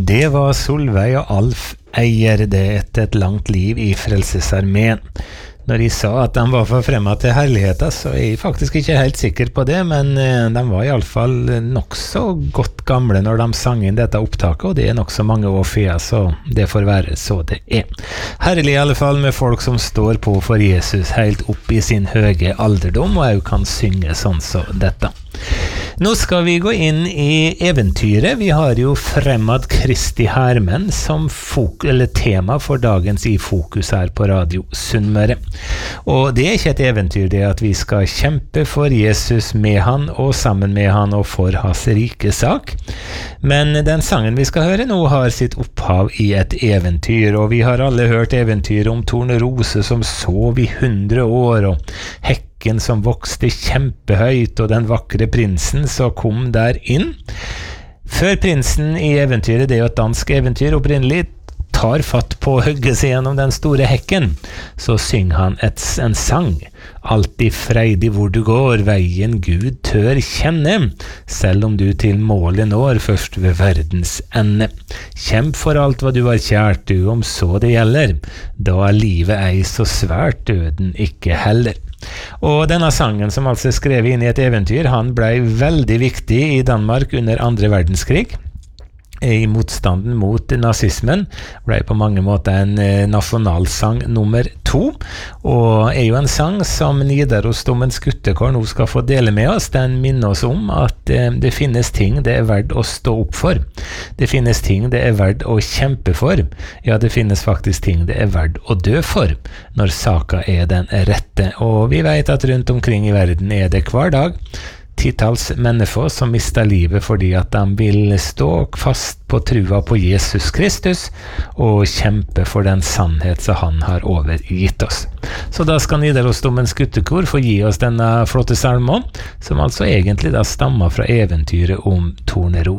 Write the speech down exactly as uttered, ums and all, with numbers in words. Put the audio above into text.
Det var Solveig og Alf Eier det etter et langt liv i Frelsesarmeen. Når de sa at de var forfremmet til herligheten, så er jeg faktisk ikke helt sikker på det, men de var i alle fall nok så godt gamle når de sang inn dette opptaket, og det er nok så mange år siden, så det får være så det er. Herlig i alle fall med folk som står på for Jesus helt opp i sin høye alderdom, og også kan synge sånn som dette. Nå skal vi gå inn i eventyret. Vi har jo Fremad Kristi Hermen som fok- eller tema for dagens i fokus her på Radio Sunnmøre. Og det er ikke et eventyr det at vi skal kjempe for Jesus med han og sammen med han og for hans rike sak. Men den sangen vi skal høre nå har sitt opphav i et eventyr, og vi har alle hørt eventyr om Tornerose som sov i hundre år, og hekk som vokste kjempehøyt, og den vakre prinsen som kom der inn. Før prinsen i eventyret, det er jo et dansk eventyr opprinnelig, tar fatt på å hugge seg gjennom den store hekken, så synger han et, en sang. Alltid freidig hvor du går, veien Gud tør kjenne, selv om du til målet når først ved verdens ende. Kjemp for alt hva du har kjært, du om så det gjelder, da er livet ei så svært, døden ikke heller. Og denne sangen som altså er skrevet inn i et eventyr, han ble veldig viktig i Danmark under andre verdenskrig. I motstanden mot nazismen ble på mange måter en eh, nasjonalsang nummer to, og er jo en sang som Nidarosdomens guttekår nå skal få dele med oss. Den minner oss om at eh, det finnes ting det er verdt å stå opp for. Det finnes ting det er verdt å kjempe for. Ja, det finnes faktisk ting det er verdt å dø for, når saka er den rette. Og vi vet at rundt omkring i verden er det hver dag titalls mennesker som mister livet fordi at de vil stå fast på trua på Jesus Kristus og kjempe for den sannhet som han har overgitt oss. Så da skal Nidarosdomens guttekor få gi oss denne flotte salmen, som altså egentlig da stammer fra eventyret om Tornerose.